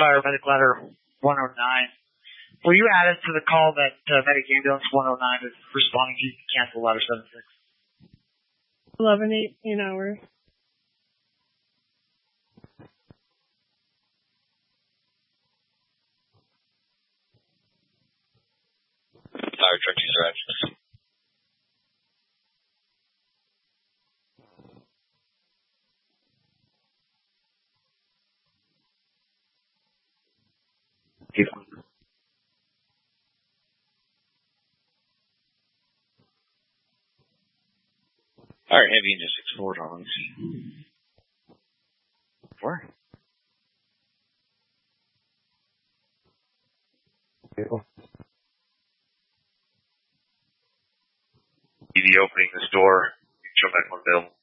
Fire Medic Ladder 109. Were you added to the call that Medic Ambulance 109 is responding to? Cancel Ladder 76. 11:18 hours. Fire truck user actions. Alright, heavy into 6-4 dogs. Where? ED opening this door. Mutual medical bill.